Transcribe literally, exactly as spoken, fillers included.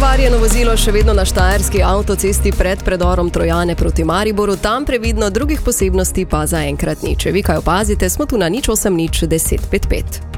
Pokvarjeno vozilo še vedno na štajerski avtocesti pred predorom Trojane proti Mariboru, tam previdno, drugih posebnosti pa zaenkrat nič. Če vi kaj opazite, smo tu na nič osem nič deset pet pet.